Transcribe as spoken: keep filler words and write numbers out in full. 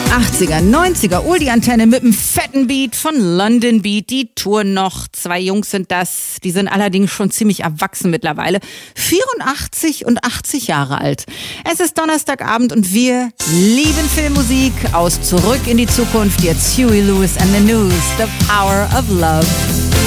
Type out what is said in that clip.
achtziger, neunziger, Oldie-Antenne mit einem fetten Beat von London Beat. Die touren noch. Zwei Jungs sind das. Die sind allerdings schon ziemlich erwachsen mittlerweile. vierundachtzig und achtzig Jahre alt. Es ist Donnerstagabend und wir lieben Filmmusik aus Zurück in die Zukunft. Jetzt Huey Lewis and the News. The Power of Love.